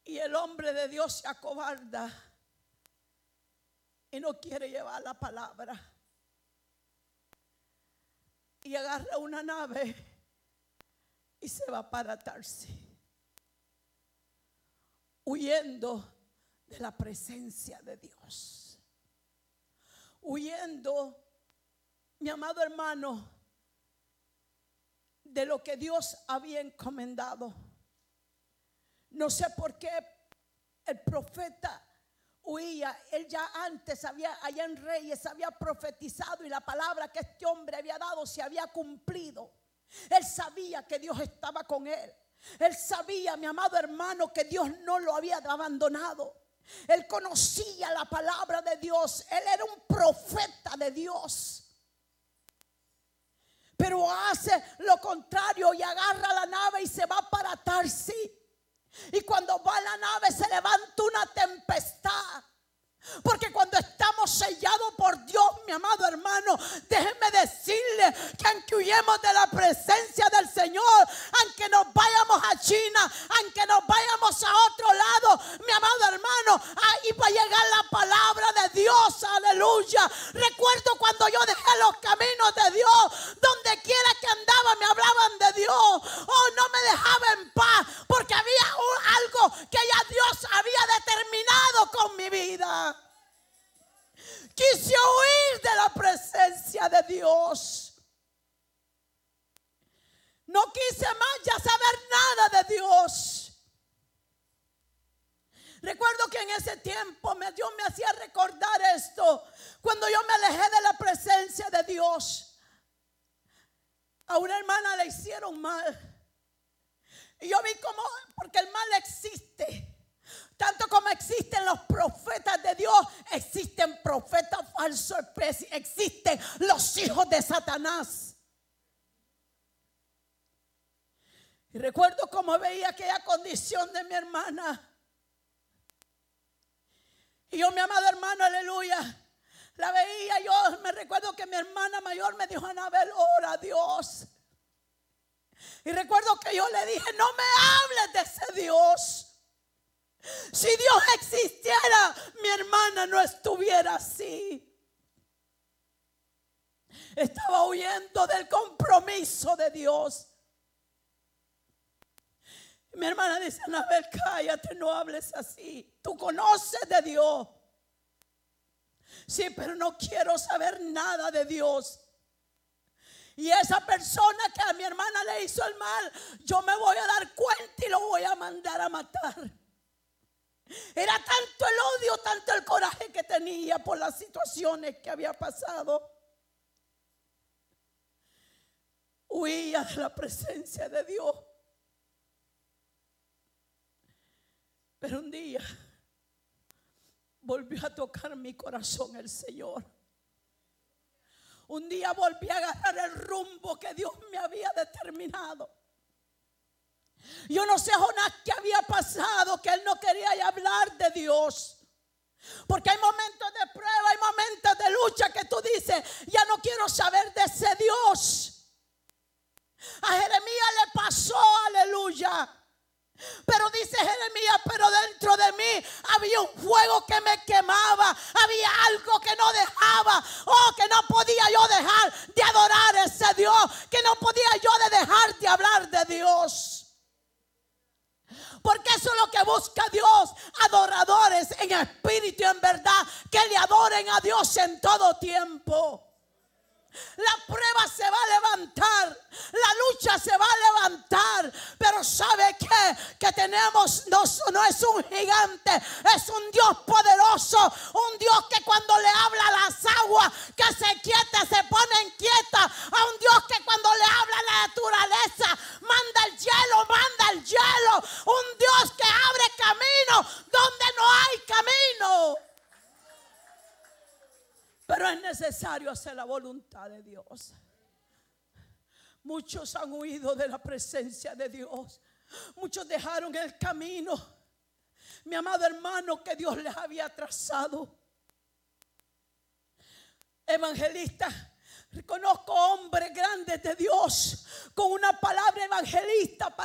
Y el hombre de Dios se acobarda y no quiere llevar la palabra. Y agarra una nave y se va para Tarsis, huyendo de la presencia de Dios. Huyendo, mi amado hermano, de lo que Dios había encomendado. No sé por qué el profeta huía. Él ya antes había, allá en Reyes, había profetizado, y la palabra que este hombre había dado se había cumplido. Él sabía que Dios estaba con él. Él sabía, mi amado hermano, que Dios no lo había abandonado. Él conocía la palabra de Dios. Él era un profeta de Dios. Pero hace lo contrario y agarra la nave y se va para Tarsis. Y cuando va a la nave se levanta una tempestad. Porque cuando estamos sellados por Dios, mi amado hermano, déjenme decirle que aunque huyemos de la presencia del Señor, aunque nos vayamos a China, aunque nos vayamos a otro lado, mi amado hermano, ahí va a llegar la palabra de Dios, aleluya. Recuerdo cuando yo dejé los caminos de Dios, donde quiera que andaba me hablaban de Dios. Oh, no me dejaba en paz, porque había algo que ya Dios había determinado con mi vida. Quise huir de la presencia de Dios. No quise más ya saber nada de Dios. Recuerdo que en ese tiempo Dios me hacía recordar esto. Cuando yo me alejé de la presencia de Dios, a una hermana le hicieron mal. Y yo vi cómo, porque el mal existe. Tanto como existen los profetas de Dios, existen profetas falsos, existen los hijos de Satanás. Y recuerdo cómo veía aquella condición de mi hermana. Y yo, mi amado hermano, aleluya, la veía. Yo me recuerdo que mi hermana mayor me dijo: Anabel, ora a Dios. Y recuerdo que yo le dije: no me hables de ese Dios. Si Dios existiera, mi hermana no estuviera así. Estaba huyendo del compromiso de Dios. Mi hermana dice: Anabel, cállate, no hables así. Tú conoces de Dios. Sí, pero no quiero saber nada de Dios. Y esa persona que a mi hermana le hizo el mal, yo me voy a dar cuenta y lo voy a mandar a matar. Era tanto el odio, tanto el coraje que tenía por las situaciones que había pasado. Huía de la presencia de Dios. Pero un día volvió a tocar mi corazón el Señor. Un día volví a agarrar el rumbo que Dios me había determinado. Yo no sé, Jonás, qué había pasado, que él no quería ya hablar de Dios. Porque hay momentos de prueba, hay momentos de lucha que tú dices: ya no quiero saber de ese Dios. A Jeremías le pasó, aleluya. Pero dice Jeremías: pero dentro de mí había un fuego que me quemaba. Había algo que no dejaba. Oh, que no podía yo dejar de adorar a ese Dios. Que no podía yo de dejar de hablar de Dios. Porque eso es lo que busca Dios: adoradores en espíritu y en verdad, que le adoren a Dios en todo tiempo. La prueba se va a levantar, la lucha se va a levantar, pero ¿sabe qué? Que tenemos, no es un gigante, es un Dios poderoso, un Dios que cuando le habla a las aguas que se quieta, se ponen quietas, a un Dios que cuando le habla a la naturaleza manda el hielo, un Dios que abre camino donde no hay camino. Pero es necesario hacer la voluntad de Dios. Muchos han huido de la presencia de Dios. Muchos dejaron el camino, mi amado hermano, que Dios les había trazado. Evangelistas, reconozco hombres grandes de Dios con una palabra evangelista para